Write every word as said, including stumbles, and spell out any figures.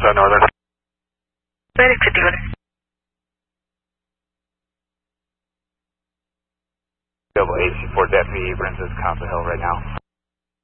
How's that, Northern? Ready fifty-one. Double A C four Deputy Princess, Castle Hill right now.